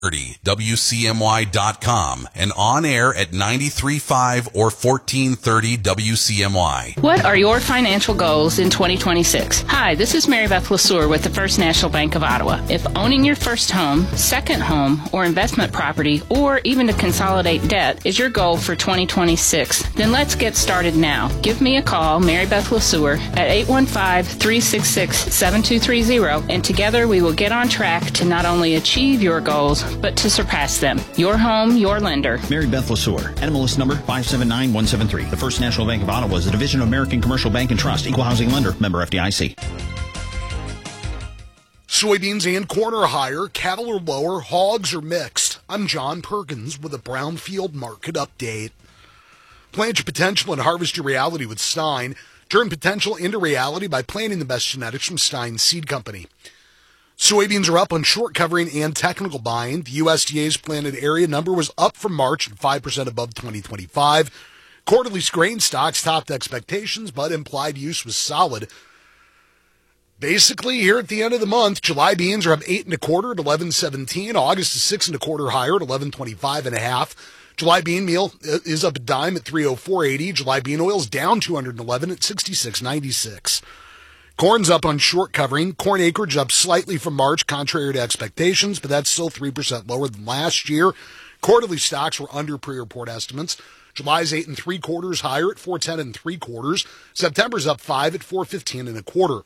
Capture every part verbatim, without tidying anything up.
W C M Y dot com and on air at ninety-three point five or fourteen thirty W C M Y. What are your financial goals in twenty twenty-six? Hi, this is Mary Beth LeSueur with the First National Bank of Ottawa. If owning your first home, second home, or investment property, or even to consolidate debt is your goal for twenty twenty-six, then let's get started now. Give me a call, Mary Beth LeSueur, at eight one five, three six six, seven two three zero, and together we will get on track to not only achieve your goals, but to surpass them. Your home, your lender. Mary Beth LeSueur, N M L S number five seven nine one seven three. The First National Bank of Ottawa is a division of American Commercial Bank and Trust, equal housing lender, member F D I C. Soybeans and corn are higher, cattle are lower, hogs are mixed. I'm John Perkins with a Brownfield Market Update. Plant your potential and harvest your reality with Stein. Turn potential into reality by planting the best genetics from Stein Seed Company. Soybeans are up on short covering and technical buying. The U S D A's planted area number was up from March and five percent above twenty twenty-five. Quarterly grain stocks topped expectations, but implied use was solid. Basically, here at the end of the month, July beans are up eight and a quarter at eleven seventeen. August is six and a quarter higher at eleven twenty-five and a half. July bean meal is up a dime at three oh four eighty. July bean oil is down two hundred eleven at sixty-six ninety-six. Corn's up on short covering. Corn acreage up slightly from March, contrary to expectations, but that's still three percent lower than last year. Quarterly stocks were under pre-report estimates. July's eight and three quarters higher at four ten and three quarters. September's up five at four fifteen and a quarter.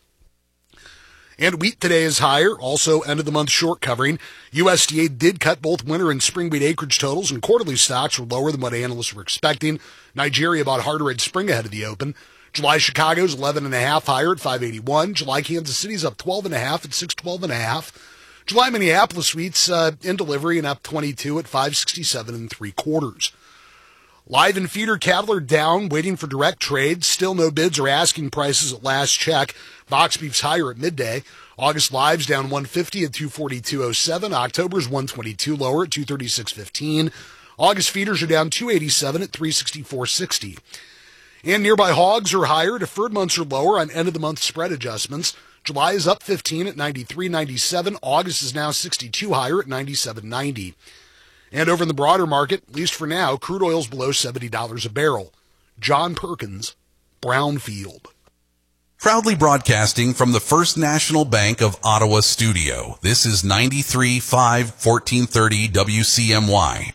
And wheat today is higher, also end of the month short covering. U S D A did cut both winter and spring wheat acreage totals, and quarterly stocks were lower than what analysts were expecting. Nigeria bought harder at spring ahead of the open. July Chicago's eleven and a half higher at five eighty-one. July Kansas City's up twelve and a half at six twelve and a half. July Minneapolis wheat's uh, in delivery and up twenty-two at five sixty-seven and three quarters. Live and feeder cattle are down, waiting for direct trade. Still no bids or asking prices at last check. Box beef's higher at midday. August live's down one fifty at two forty-two oh seven. October's one twenty-two lower at two thirty-six fifteen. August feeders are down two eighty-seven at three sixty-four sixty. And nearby hogs are higher. Deferred months are lower on end-of-the-month spread adjustments. July is up fifteen at ninety-three ninety-seven. August is now sixty-two higher at ninety-seven ninety. And over in the broader market, at least for now, crude oil's below seventy dollars a barrel. John Perkins, Brownfield. Proudly broadcasting from the First National Bank of Ottawa studio. This is ninety-three point five, fourteen thirty W C M Y.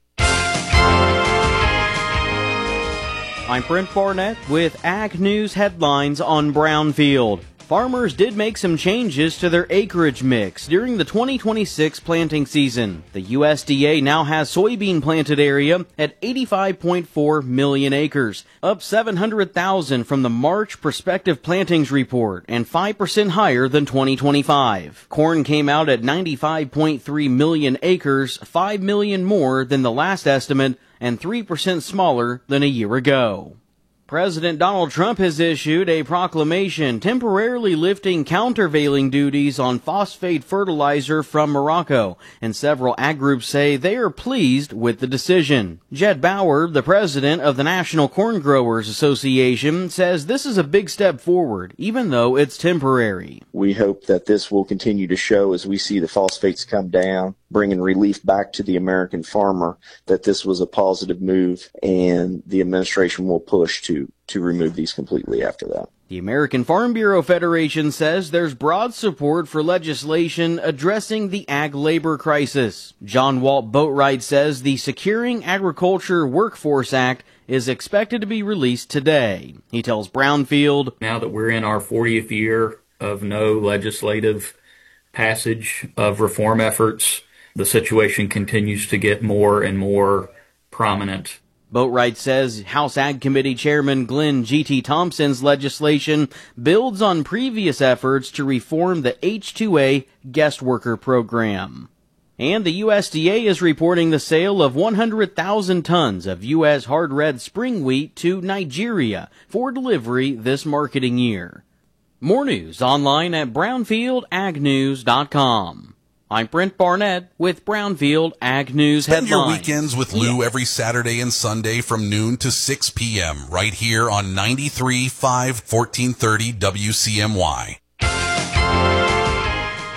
I'm Brent Barnett with Ag News headlines on Brownfield. Farmers did make some changes to their acreage mix during the twenty twenty-six planting season. The U S D A now has soybean planted area at eighty-five point four million acres, up seven hundred thousand from the March prospective plantings report and five percent higher than twenty twenty-five. Corn came out at ninety-five point three million acres, five million more than the last estimate and three percent smaller than a year ago. President Donald Trump has issued a proclamation temporarily lifting countervailing duties on phosphate fertilizer from Morocco, and several ag groups say they are pleased with the decision. Jed Bauer, the president of the National Corn Growers Association, says this is a big step forward, even though it's temporary. We hope that this will continue to show as we see the phosphates come down, bringing relief back to the American farmer, that this was a positive move, and the administration will push to to remove these completely after that. The American Farm Bureau Federation says there's broad support for legislation addressing the ag labor crisis. John Walt Boatwright says the Securing Agriculture Workforce Act is expected to be released today. He tells Brownfield, now that we're in our fortieth year of no legislative passage of reform efforts, the situation continues to get more and more prominent. Boatwright says House Ag Committee Chairman Glenn G T Thompson's legislation builds on previous efforts to reform the H two A guest worker program. And the U S D A is reporting the sale of one hundred thousand tons of U S hard red spring wheat to Nigeria for delivery this marketing year. More news online at brownfield ag news dot com. I'm Brent Barnett with Brownfield Ag News Spend headlines. your weekends with Lou every Saturday and Sunday from noon to six p.m. right here on ninety-three point five, fourteen thirty W C M Y.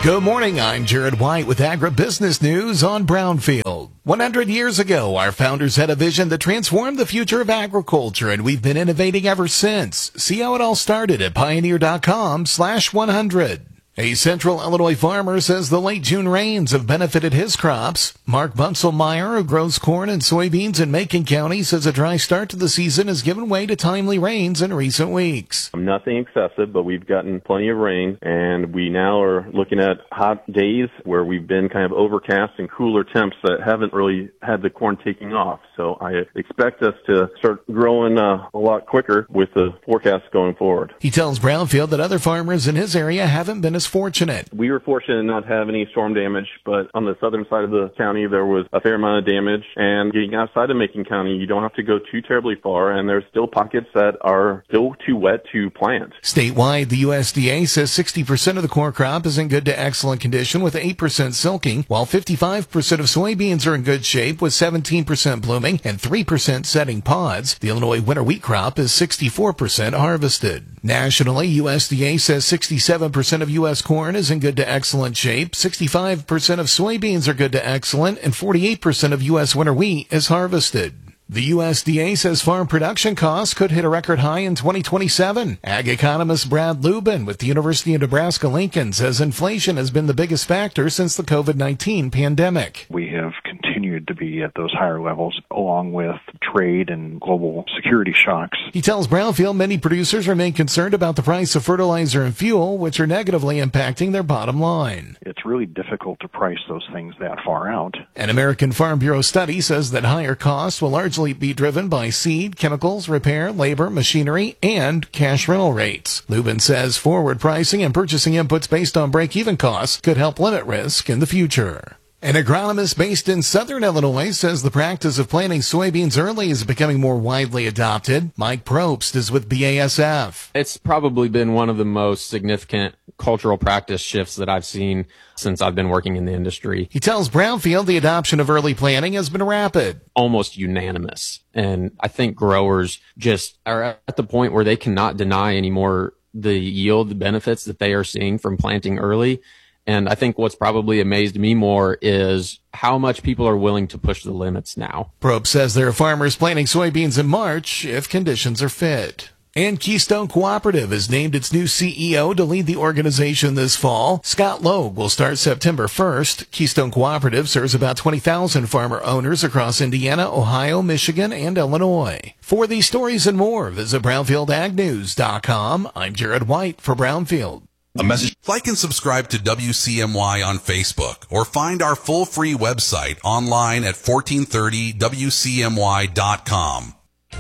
Good morning, I'm Jared White with Agribusiness News on Brownfield. one hundred years ago, our founders had a vision that transformed the future of agriculture, and we've been innovating ever since. See how it all started at pioneer.com slash 100. A central Illinois farmer says the late June rains have benefited his crops. Mark Bunselmeyer, who grows corn and soybeans in Macon County, says a dry start to the season has given way to timely rains in recent weeks. Nothing excessive, but we've gotten plenty of rain, and we now are looking at hot days where we've been kind of overcast and cooler temps that haven't really had the corn taking off. So I expect us to start growing uh, a lot quicker with the forecast going forward. He tells Brownfield that other farmers in his area haven't been as fortunate. We were fortunate not to have any storm damage, but on the southern side of the county, there was a fair amount of damage. And getting outside of Macon County, you don't have to go too terribly far, and there's still pockets that are still too wet to plant. Statewide, the U S D A says sixty percent of the corn crop is in good to excellent condition with eight percent silking, while fifty-five percent of soybeans are in good shape with seventeen percent blooming and three percent setting pods. The Illinois winter wheat crop is sixty-four percent harvested. Nationally, U S D A says sixty-seven percent of U S corn is in good to excellent shape, sixty-five percent of soybeans are good to excellent, and forty-eight percent of U S winter wheat is harvested. The U S D A says farm production costs could hit a record high in twenty twenty-seven. Ag economist Brad Lubin with the University of Nebraska-Lincoln says inflation has been the biggest factor since the COVID nineteen pandemic. We have continued to be at those higher levels, along with trade and global security shocks. He tells Brownfield many producers remain concerned about the price of fertilizer and fuel, which are negatively impacting their bottom line. It's really difficult to price those things that far out. An American Farm Bureau study says that higher costs will largely be driven by seed, chemicals, repair, labor, machinery, and cash rental rates. Lubin says forward pricing and purchasing inputs based on break-even costs could help limit risk in the future. An agronomist based in southern Illinois says the practice of planting soybeans early is becoming more widely adopted. Mike Probst is with B A S F. It's probably been one of the most significant cultural practice shifts that I've seen since I've been working in the industry. He tells Brownfield the adoption of early planting has been rapid. Almost unanimous. And I think growers just are at the point where they cannot deny anymore the yield, the benefits that they are seeing from planting early. And I think what's probably amazed me more is how much people are willing to push the limits now. Probst says there are farmers planting soybeans in March if conditions are fit. And Keystone Cooperative has named its new C E O to lead the organization this fall. Scott Logue will start September first. Keystone Cooperative serves about twenty thousand farmer owners across Indiana, Ohio, Michigan, and Illinois. For these stories and more, visit brownfield ag news dot com. I'm Jared White for Brownfield. A message. Like and subscribe to W C M Y on Facebook or find our full free website online at fourteen thirty W C M Y dot com.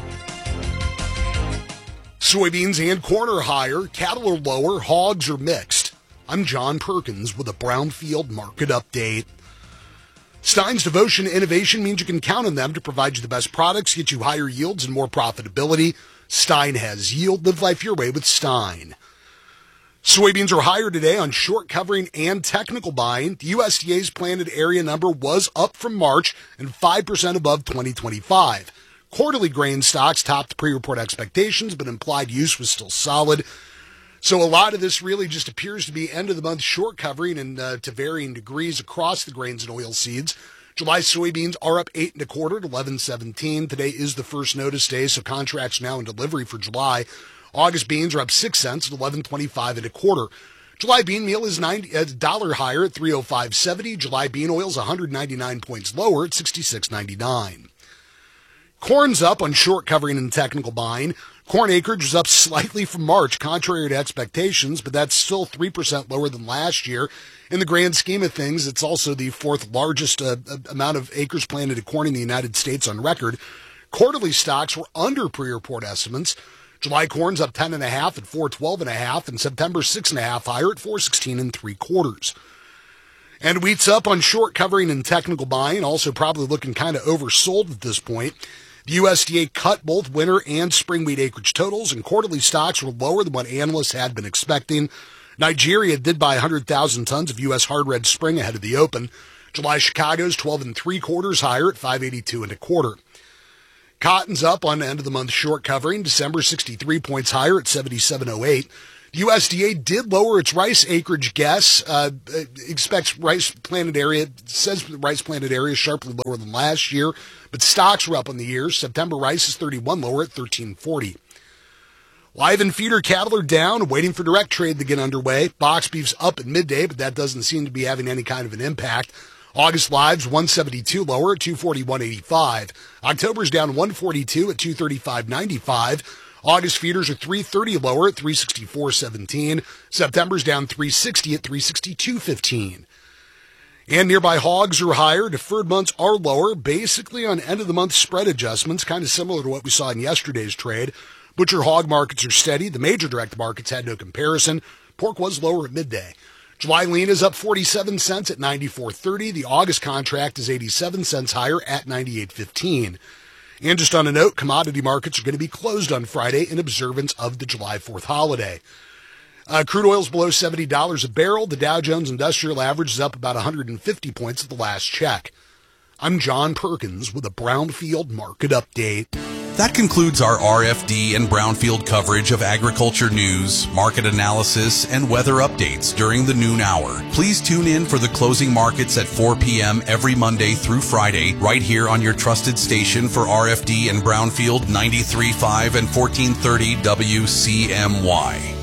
Soybeans and corn are higher, cattle are lower, hogs are mixed. I'm John Perkins with a Brownfield Market Update. Stein's devotion to innovation means you can count on them to provide you the best products, get you higher yields and more profitability. Stein has yield. Live life your way with Stein. Soybeans are higher today on short covering and technical buying. The U S D A's planted area number was up from March and five percent above twenty twenty-five. Quarterly grain stocks topped pre-report expectations, but implied use was still solid. So a lot of this really just appears to be end-of-the-month short covering and uh, to varying degrees across the grains and oilseeds. July soybeans are up eight and a quarter at eleven seventeen. Today is the first notice day, so contracts now in delivery for July. August beans are up six cents at eleven twenty-five and a quarter. July bean meal is ninety a dollar higher at three oh five seventy. July bean oil is one hundred ninety-nine points lower at sixty-six ninety-nine. Corn's up on short covering and technical buying. Corn acreage is up slightly from March, contrary to expectations, but that's still three percent lower than last year. In the grand scheme of things, it's also the fourth largest uh, amount of acres planted of corn in the United States on record. Quarterly stocks were under pre-report estimates. July corn's up ten and a half at four twelve and a half, and September six and a half higher at four sixteen and three quarters. And wheat's up on short covering and technical buying, also probably looking kind of oversold at this point. The U S D A cut both winter and spring wheat acreage totals, and quarterly stocks were lower than what analysts had been expecting. Nigeria did buy one hundred thousand tons of U S hard red spring ahead of the open. July Chicago's twelve and three quarters higher at five eighty-two and a quarter. Cotton's up on end of the month short covering. December sixty-three points higher at seventy-seven oh eight. The U S D A did lower its rice acreage guess, uh, expects rice planted area, says the rice planted area is sharply lower than last year, but stocks were up on the year. September rice is thirty-one lower at thirteen forty. Live and feeder cattle are down, waiting for direct trade to get underway. Box beef's up at midday, but that doesn't seem to be having any kind of an impact. August lives one seventy-two lower at two forty-one eighty-five. October's down one forty-two at two thirty-five ninety-five. August feeders are three thirty lower at three sixty-four seventeen. September's down three sixty at three sixty-two fifteen. And nearby hogs are higher. Deferred months are lower, basically on end-of-the-month spread adjustments, kind of similar to what we saw in yesterday's trade. Butcher hog markets are steady. The major direct markets had no comparison. Pork was lower at midday. July lean is up forty-seven cents at ninety-four thirty. The August contract is eighty-seven cents higher at ninety-eight fifteen. And just on a note, commodity markets are going to be closed on Friday in observance of the July fourth holiday. Uh, crude oil's below seventy dollars a barrel. The Dow Jones Industrial Average is up about one hundred fifty points at the last check. I'm John Perkins with a Brownfield Market Update. That concludes our R F D and Brownfield coverage of agriculture news, market analysis, and weather updates during the noon hour. Please tune in for the closing markets at four p.m. every Monday through Friday, right here on your trusted station for R F D and Brownfield ninety-three point five and fourteen thirty W C M Y.